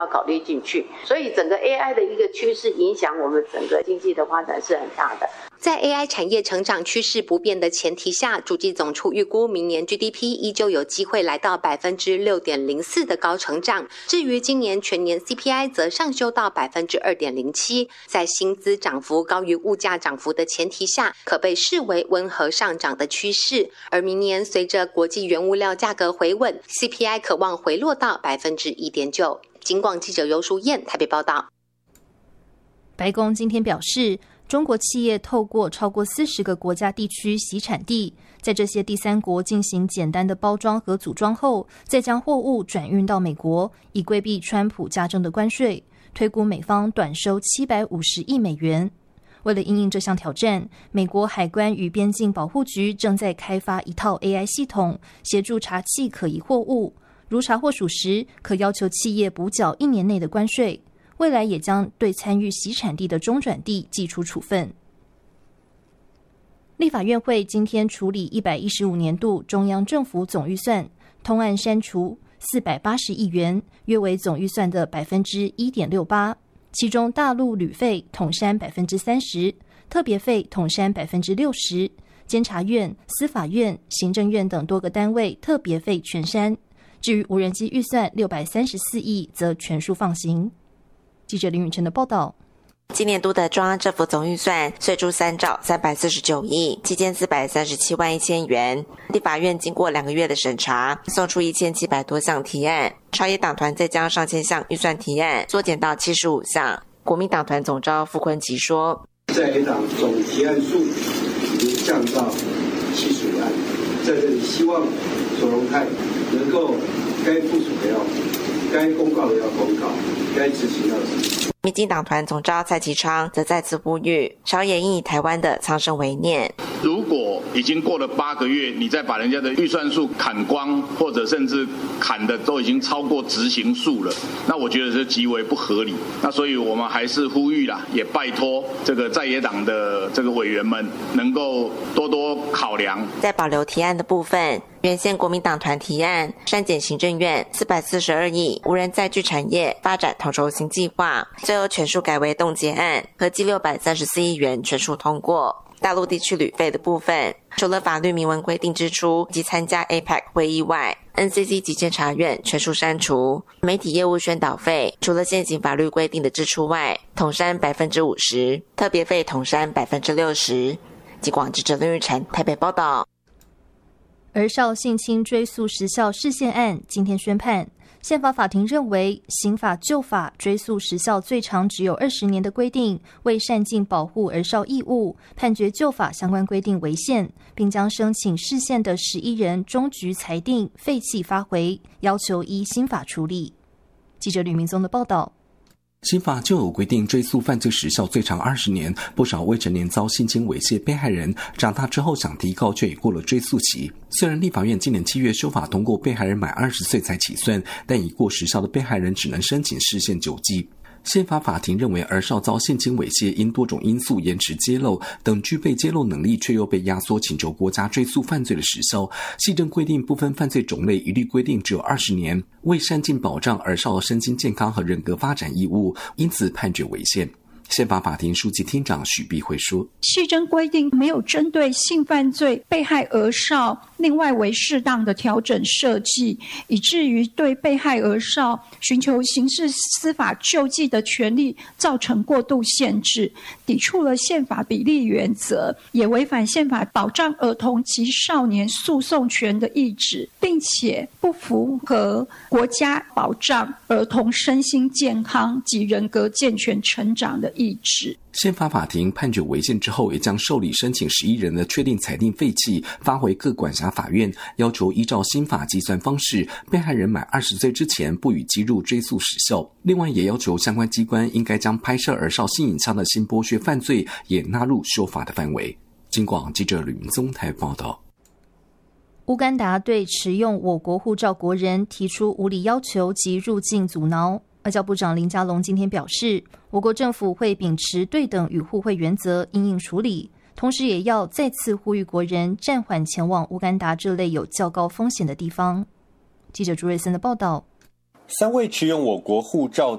要考虑进去，所以整个 AI 的一个趋势影响我们整个经济的发展是很大的。 在 AI 产业成长趋势不变的前提下，主计总处预估明年 GDP 依旧有机会来到 6.04% 的高成长。至于今年全年 CPI 则上修到 2.07%， 在薪资涨幅高于物价涨幅的前提下，可被视为温和上涨的趋势。而明年随着国际原物料价格回稳， CPI 可望回落到 1.9%。 警广记者游淑燕台北报道。 白宫今天表示，中国企业透过超过40个国家地区洗产地，在这些第三国进行简单的包装和组装后，再将货物转运到美国，以规避川普加征的关税，推估美方短收750亿美元。为了因应这项挑战，美国海关与边境保护局正在开发一套 AI 系统，协助查缉可疑货物，如查获属实，可要求企业补缴1年内的关税。未来也将对参与洗产地的中转地祭出处分。立法院会今天处理115年度中央政府总预算，通案删除480亿元，约为总预算的 1.68%， 其中大陆旅费统删 30%， 特别费统删 60%， 监察院、司法院、行政院等多个单位特别费全删。至于无人机预算634亿则全数放行。记者林允晨的报道。 今年度的中央政府总预算税出3兆349亿，7437万1000元。立法院经过2个月的审查，送出1700多项提案，朝野党团再将上千项预算提案缩减到75项。国民党团总召傅昆萁说， 在野党总提案数已经降到75案，在这里希望左荣泰能够该部署的要部署，该公告的要公告，该执行要执行。 民进党团总召蔡其昌则再次呼吁，朝野应以台湾的苍生为念。 如果已经过了8个月，你再把人家的预算数砍光，或者甚至砍的都已经超过执行数了，那我觉得是极为不合理。那所以我们还是呼吁啦，也拜托这个在野党的这个委员们能够多多考量。 在保留提案的部分，原先国民党团提案删减行政院442亿无人载具产业发展统筹新计划，最后全数改为冻结案，合计634亿元全数通过。大陆地区旅费的部分，除了法律明文规定支出及参加 APEC 会议外， NCC 及监察院全数删除。媒体业务宣导费，除了现行法律规定的支出外，统删 50%， 特别费统删 60%。 警广记者林玉嬋台北报道。 儿少性侵追诉时效释宪案今天宣判，宪法法庭认为刑法旧法追诉时效最长只有20年的规定未善尽保护儿少义务，判决旧法相关规定违宪，并将申请释宪的11人终局裁定废弃发回，要求依新法处理。记者吕明宗的报道。 新法就有规定追诉犯罪时效最长20年，不少未成年遭性侵猥亵被害人长大之后想提告却已过了追诉期。虽然立法院今年7月修法通过被害人满20岁才起诉，但已过时效的被害人只能申请释宪9季。宪法法庭认为儿少遭性侵猥亵因多种因素延迟揭露等具备揭露能力却又被压缩，请求国家追诉犯罪的时效。系政规定不分犯罪种类一律规定只有20年，未善尽保障儿少身心健康和人格发展义务，因此判决违宪。宪法法庭书记厅长许碧慧说， 系政规定没有针对性犯罪被害儿少另外为适当的调整设计，以至于对被害儿少寻求刑事司法救济的权利造成过度限制，抵触了宪法比例原则，也违反宪法保障儿童及少年诉讼权的意旨，并且不符合国家保障儿童身心健康及人格健全成长的意志。 宪法法庭判决违宪之后，也将受理申请11人的确定裁定废弃发回各管辖法院，要求依照新法计算方式，被害人满20岁之前不予计入追诉时效。另外也要求相关机关应该将拍摄儿少性影像的性剥削犯罪也纳入修法的范围。警广记者吕明宗台报道。 乌干达对持用我国护照国人提出无理要求及入境阻挠。外交部长林佳龙今天表示，我国政府会秉持对等与互惠原则因应处理，同时也要再次呼吁国人暂缓前往乌干达这类有较高风险的地方。记者朱瑞森的报道。 3位持用我国护照